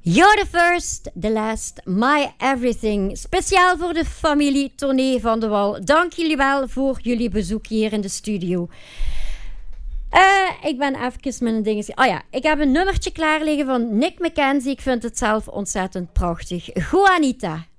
You're the first, the last, my everything. Speciaal voor de familie Tournee van de Wal. Dank jullie wel voor jullie bezoek hier in de studio. Ik ben even met een dingetje. Oh ja, ik heb een nummertje klaar liggen van Nick McKenzie. Ik vind het zelf ontzettend prachtig. Juanita.